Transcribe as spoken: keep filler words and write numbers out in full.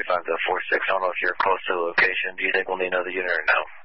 five zero four six. I don't know if you're close to the location. Do you think we'll need another unit or no?